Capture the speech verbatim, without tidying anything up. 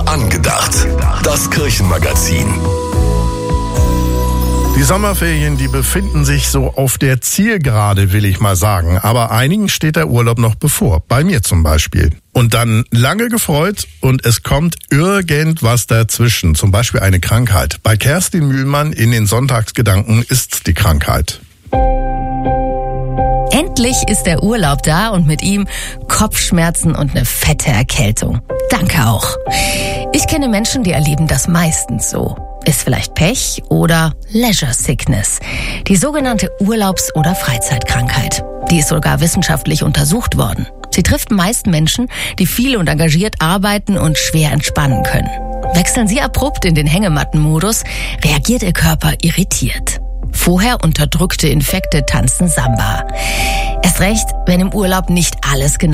Angedacht. Das Kirchenmagazin. Die Sommerferien, die befinden sich so auf der Zielgerade, will ich mal sagen. Aber einigen steht der Urlaub noch bevor. Bei mir zum Beispiel. Und dann lange gefreut und es kommt irgendwas dazwischen. Zum Beispiel eine Krankheit. Bei Kerstin Mühlmann in den Sonntagsgedanken ist's die Krankheit. Endlich ist der Urlaub da und mit ihm Kopfschmerzen und eine fette Erkältung. Danke auch. Ich kenne Menschen, die erleben das meistens so. Ist vielleicht Pech oder Leisure Sickness, die sogenannte Urlaubs- oder Freizeitkrankheit. Die ist sogar wissenschaftlich untersucht worden. Sie trifft meist Menschen, die viel und engagiert arbeiten und schwer entspannen können. Wechseln sie abrupt in den Hängematten-Modus, reagiert ihr Körper irritiert. Vorher unterdrückte Infekte tanzen Samba. Erst recht, wenn im Urlaub nicht alles genau